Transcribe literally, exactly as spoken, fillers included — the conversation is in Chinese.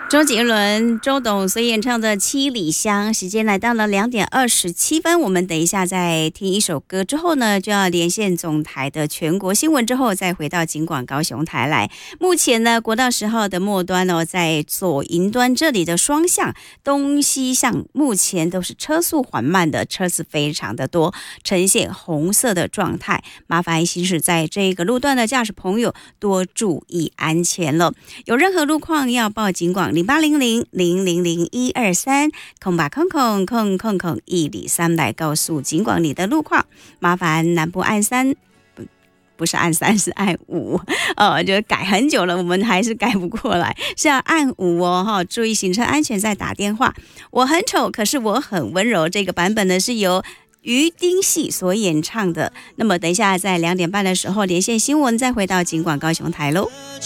周杰伦、周董所演唱的《七里香》，时间来到了两点二十七分。我们等一下在听一首歌之后呢，就要连线总台的全国新闻，之后再回到警广高雄台来。目前呢，国道十号的末端哦，在左营端这里的双向东西向，目前都是车速缓慢的，车子非常的多，呈现红色的状态。麻烦行驶在这个路段的驾驶朋友多注意安全了。有任何路况要报警广。零八零零零零零一二三空吧空空空空空一里三来告诉警广你的路况，麻烦南部按三不不是按三是按五，呃，就改很久了，我们还是改不过来，是要按五哦哈，注意行车安全再打电话。我很丑，可是我很温柔，这个版本呢是由于丁系所演唱的。那么等一下在两点半的时候连线新闻，再回到警广高雄台喽。